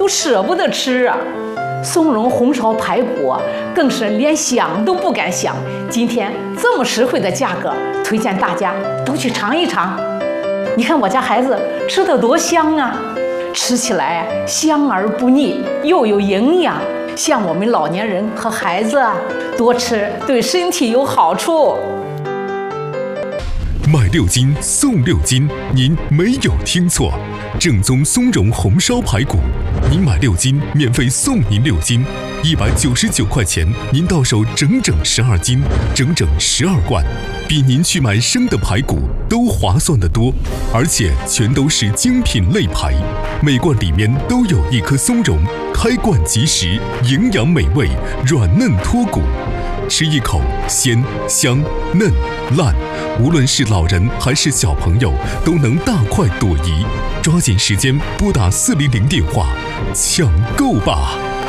都舍不得吃啊。松茸红烧排骨啊，更是连想都不敢想。今天这么实惠的价格，推荐大家都去尝一尝。你看我家孩子吃得多香啊，吃起来香而不腻，又有营养。像我们老年人和孩子啊，多吃对身体有好处。 买6斤送6斤，您没有听错，正宗松茸红烧排骨，您买6斤免费送您6斤，199块钱，您到手整整12斤，整整12罐，比您去买生的排骨都划算得多，而且全都是精品肋排，每罐里面都有1颗松茸，开罐即食，营养美味，软嫩脱骨。吃一口鲜香嫩烂，无论是老人还是小朋友都能大快朵颐。抓紧时间拨打400电话抢购吧。